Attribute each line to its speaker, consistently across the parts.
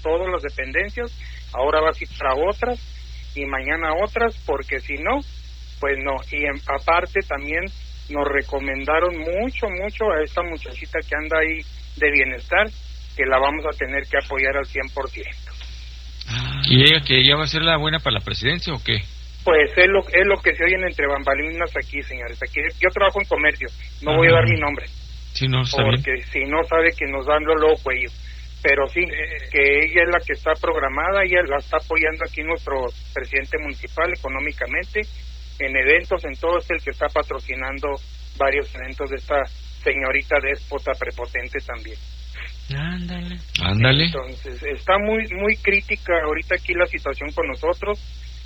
Speaker 1: todas las dependencias, ahora va a ir para otras y mañana otras, porque si no, pues no. Y aparte también nos recomendaron mucho a esta muchachita que anda ahí de bienestar, que la vamos a tener que apoyar al 100%.
Speaker 2: ¿Y ella va a ser la buena para la presidencia o qué?
Speaker 1: Pues es lo que se oyen entre bambalinas aquí, señores. Aquí yo trabajo en comercio, no voy a dar mi nombre,
Speaker 2: sí, no,
Speaker 1: porque si no sabe que nos dan luego cuello. Pero sí, que ella es la que está programada, ella la está apoyando aquí nuestro presidente municipal económicamente, en eventos, en todo, es el que está patrocinando varios eventos de esta señorita déspota prepotente también.
Speaker 2: Ándale.
Speaker 1: Entonces, está muy crítica ahorita aquí la situación con nosotros.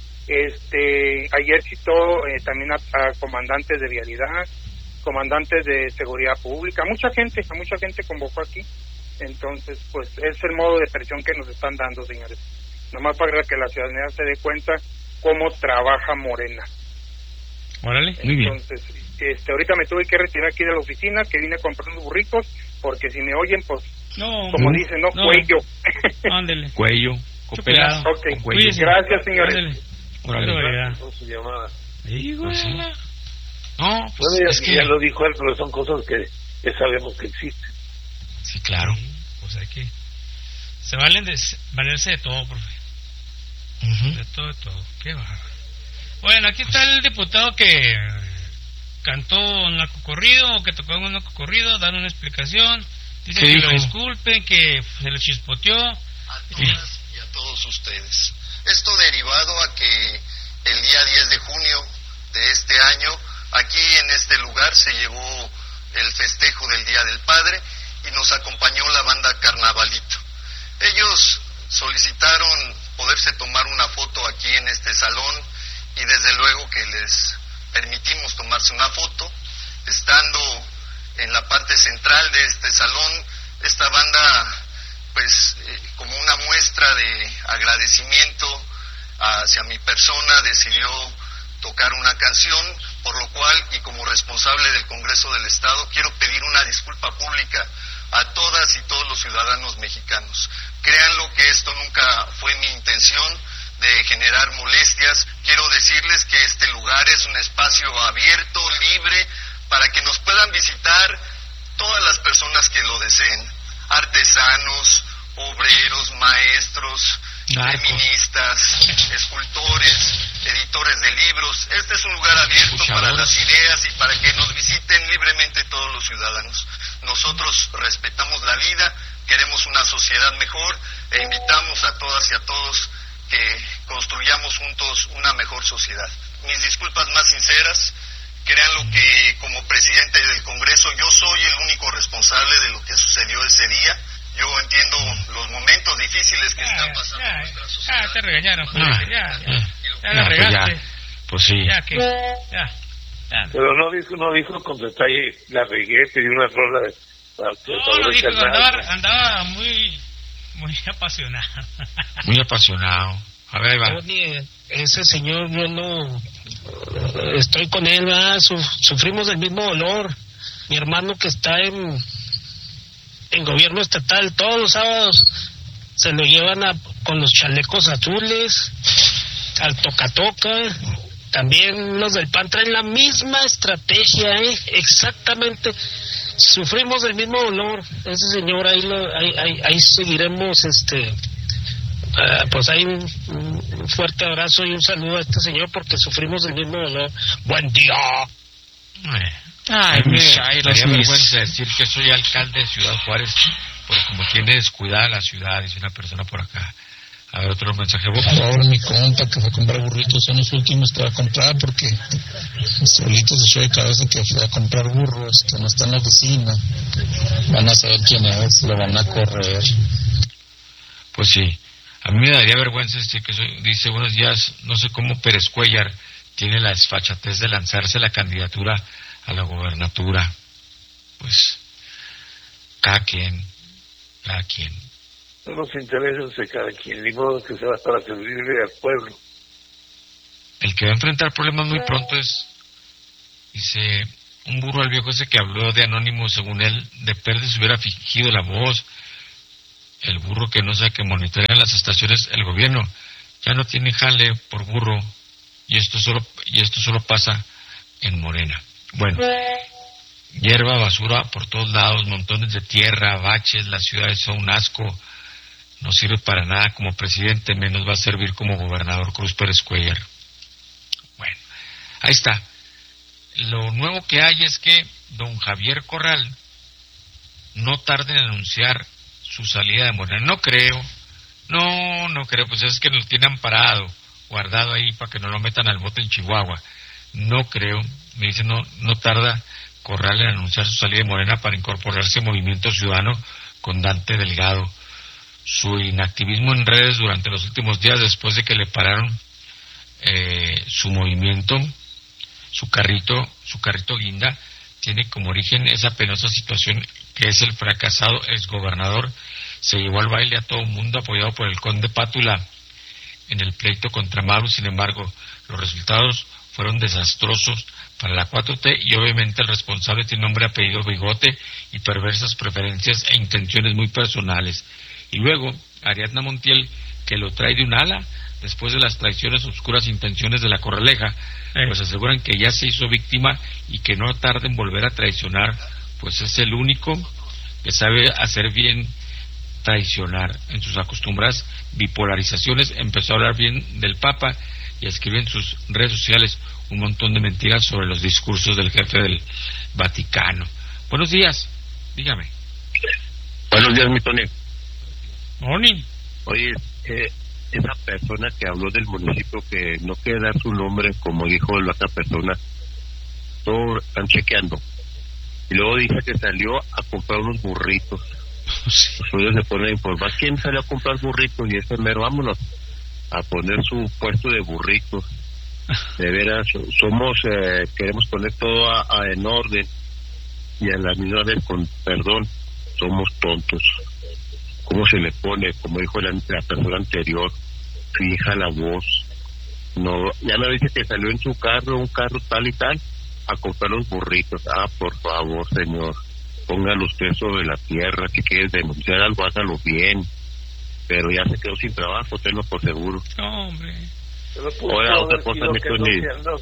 Speaker 1: Ayer citó también a comandantes de vialidad, comandantes de seguridad pública, a mucha gente convocó aquí. Entonces, pues es el modo de presión que nos están dando, señores, nomás para que la ciudadanía se dé cuenta cómo trabaja Morena.
Speaker 3: Órale,
Speaker 2: muy bien.
Speaker 1: Entonces, ahorita me tuve que retirar aquí de la oficina, que vine a comprar unos burritos, porque si me oyen, pues, como dicen, cuello.
Speaker 3: Ándele.
Speaker 2: Cuello, cooperas.
Speaker 1: Ok,
Speaker 2: cuello.
Speaker 1: Gracias, señores.
Speaker 2: Órale.
Speaker 4: Su llamada.
Speaker 2: Pues sí. No, pues
Speaker 4: bueno,
Speaker 2: es que
Speaker 4: ya lo dijo él, pero son cosas que sabemos que existen.
Speaker 2: Sí, claro.
Speaker 3: Pues hay que... Se valerse de todo, profe. De todo. Qué bárbaro. Bueno, aquí está el diputado que cantó un narcocorrido, o que tocó un narcocorrido, dan una explicación, dice que lo disculpen, que se le chispoteó.
Speaker 5: A todas y a todos ustedes. Esto derivado a que el día 10 de junio de este año, aquí en este lugar se llevó el festejo del Día del Padre y nos acompañó la banda Carnavalito. Ellos solicitaron poderse tomar una foto aquí en este salón y desde luego que les permitimos tomarse una foto. Estando en la parte central de este salón, esta banda, pues como una muestra de agradecimiento hacia mi persona, decidió tocar una canción, por lo cual, y como responsable del Congreso del Estado, quiero pedir una disculpa pública a todas y todos los ciudadanos mexicanos. Créanlo que esto nunca fue mi intención de generar molestias. Quiero decirles que este lugar es un espacio abierto, libre, para que nos puedan visitar todas las personas que lo deseen, artesanos, obreros, maestros, feministas, escultores, editores de libros. Este es un lugar abierto para las ideas y para que nos visiten libremente todos los ciudadanos. Nosotros respetamos la vida, queremos una sociedad mejor e invitamos a todas y a todos que construyamos juntos una mejor sociedad. Mis disculpas más sinceras. Créanlo que como presidente del Congreso yo soy el único responsable de lo que sucedió ese día. Yo entiendo los momentos difíciles que están pasando en nuestra sociedad.
Speaker 3: Te regañaron, ya la regaste.
Speaker 2: Pues sí.
Speaker 3: Ya.
Speaker 4: Pero no dijo con detalle la regué, pidió una rola de...
Speaker 3: No dijo, andaba muy apasionado.
Speaker 2: Muy apasionado. A ver, va.
Speaker 6: Oye, ese señor, yo no estoy con él, ¿verdad? Sufrimos del mismo dolor. Mi hermano que está en gobierno estatal, todos los sábados se lo llevan con los chalecos azules al toca-toca. También los del PAN traen la misma estrategia, exactamente. Sufrimos del mismo dolor. Ese señor, ahí seguiremos, pues hay un fuerte abrazo y un saludo a este señor porque sufrimos del mismo dolor. Buen día.
Speaker 2: Ay, me daría vergüenza decir que soy alcalde de Ciudad Juárez, porque como tiene descuidada la ciudad, dice una persona por acá. A ver, otro mensaje.
Speaker 7: Por favor, mi compa que fue a comprar burritos son los últimos que va a comprar, porque solito se echó de cabeza que fue a comprar burros, que no está en la oficina. Van a saber quién es, lo van a correr.
Speaker 2: Pues sí, a mí me daría vergüenza decir que soy, dice, buenos días, no sé cómo Pérez Cuellar tiene la desfachatez de lanzarse la candidatura a la gobernatura. Pues, cada quien.
Speaker 4: Son los intereses de cada quien, ni modo que sea para servirle al pueblo.
Speaker 2: El que va a enfrentar problemas muy pronto es, dice, un burro al viejo ese que habló de Anónimo, según él, de Pérez hubiera fingido la voz. el burro que no sabe que monitorea las estaciones, el gobierno ya no tiene jale por burro, y esto solo pasa en Morena. Bueno, hierba, basura por todos lados, montones de tierra, baches, las ciudades son un asco, no sirve para nada como presidente, menos va a servir como gobernador Cruz Pérez Cuéllar. Bueno, ahí está. Lo nuevo que hay es que don Javier Corral no tarda en anunciar su salida de Morena. No creo, pues es que lo tienen amparado, guardado ahí para que no lo metan al bote en Chihuahua. No creo, me dice, no tarda Corral en anunciar su salida de Morena para incorporarse a Movimiento Ciudadano con Dante Delgado. Su inactivismo en redes durante los últimos días, después de que le pararon su movimiento, su carrito guinda, tiene como origen esa penosa situación que es el fracasado exgobernador. Se llevó al baile a todo el mundo apoyado por el conde Pátula en el pleito contra Maru. Sin embargo, los resultados fueron desastrosos para la 4T y obviamente el responsable tiene nombre, apellido, bigote y perversas preferencias e intenciones muy personales. Y luego, Ariadna Montiel, que lo trae de un ala, después de las traiciones, oscuras intenciones de la Corraleja, pues aseguran que ya se hizo víctima y que no tarda en volver a traicionar, pues es el único que sabe hacer bien traicionar. En sus acostumbradas bipolarizaciones empezó a hablar bien del Papa y a escribir en sus redes sociales un montón de mentiras sobre los discursos del jefe del Vaticano. Buenos días, dígame.
Speaker 8: Buenos días, mi Tony.
Speaker 3: Morning.
Speaker 8: Oye, esa persona que habló del municipio que no quiere dar su nombre, como dijo la otra persona, todos están chequeando. Y luego dice que salió a comprar unos burritos. Ellos se ponen a informar quién salió a comprar burritos, y ese mero, vámonos a poner su puesto de burritos. De veras, somos, queremos poner todo en orden, y a la misma vez, con perdón, somos tontos. ¿Cómo se le pone? Como dijo la persona anterior, fija la voz. No, ya me dice que salió en su carro, un carro tal y tal, a comprar los burritos. Por favor, señor, póngalo usted sobre la tierra. Si quieres denunciar algo, hágalo bien. Pero ya se quedó sin trabajo, tenlo por seguro.
Speaker 3: No, hombre.
Speaker 8: Ahora, otra cosa, mi Tony.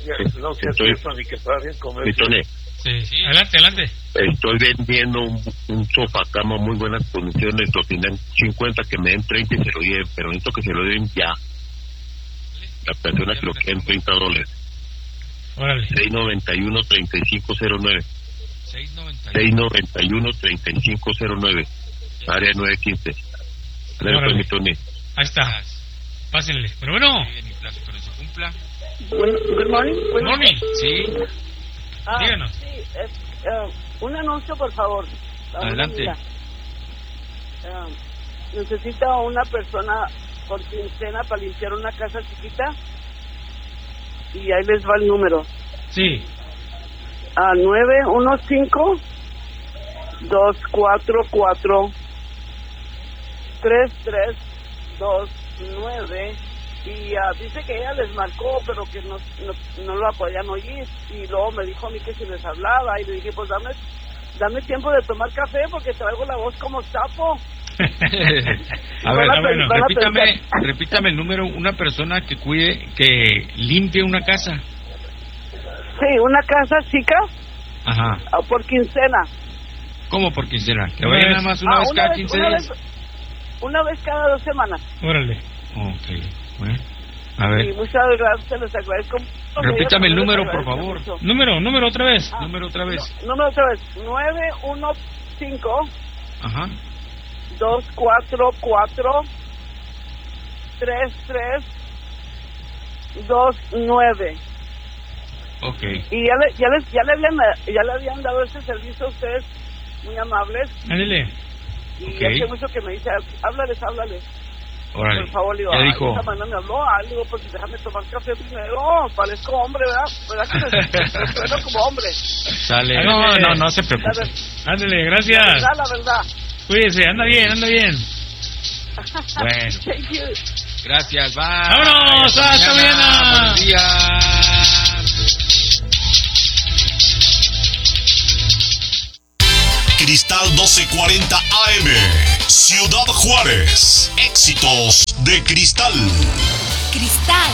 Speaker 3: Sí, adelante.
Speaker 8: Estoy vendiendo un sofacama, muy buenas condiciones. Lo tienen 50, que me den 30 y se lo lleven, pero necesito que se lo den ya. La persona que lo quiere en $30.
Speaker 3: Órale.
Speaker 8: 691-3509. 691-3509. Área 915.
Speaker 3: Órale.
Speaker 8: Mi Tony.
Speaker 3: Ahí está. Pásenle. Pero bueno.
Speaker 9: Good morning.
Speaker 3: Good morning.
Speaker 2: Sí.
Speaker 3: Díganos.
Speaker 9: Sí, un anuncio, por favor.
Speaker 2: Adelante.
Speaker 9: Necesita una persona por quincena para limpiar una casa chiquita, y ahí les va el número.
Speaker 3: Sí.
Speaker 9: 915-244-3329. Y dice que ella les marcó, pero que no lo podían oír. Y luego me dijo a mí que si les hablaba. Y le dije, pues dame tiempo de tomar café, porque traigo la voz como sapo.
Speaker 2: A ver, repítame el número. Una persona que que limpie una casa.
Speaker 9: Sí, una casa chica.
Speaker 2: Ajá.
Speaker 9: Por quincena.
Speaker 2: ¿Cómo por quincena? Que vaya nada más una vez cada 15 días.
Speaker 9: Una vez cada 2 semanas.
Speaker 3: Órale.
Speaker 2: Ok, bueno. A ver.
Speaker 9: Y muchas gracias, les agradezco.
Speaker 2: Repítame el número, por favor.
Speaker 3: Número otra vez.
Speaker 2: Número otra vez.
Speaker 9: Número otra vez. 915.
Speaker 2: Ajá.
Speaker 9: 244-3329.
Speaker 2: Okay.
Speaker 9: Y ya le habían dado ese servicio a ustedes, muy amables.
Speaker 3: Ándale.
Speaker 9: Y hace mucho que me dice, háblales.
Speaker 2: Órale.
Speaker 9: Por favor, digo,
Speaker 2: ya dijo.
Speaker 9: Esta mañana me habló, digo, pues déjame tomar café primero. Parezco hombre, ¿verdad? Que sueno como hombre?
Speaker 2: Sale. No se preocupe.
Speaker 3: Ándale, gracias.
Speaker 9: La verdad.
Speaker 3: Cuídese, anda bien.
Speaker 2: Bueno.
Speaker 9: Thank you.
Speaker 2: Gracias, bye.
Speaker 3: ¡Vámonos! ¡Hasta mañana!
Speaker 2: ¡Buenos días!
Speaker 10: Cristal 1240 AM. Ciudad Juárez, éxitos de Cristal.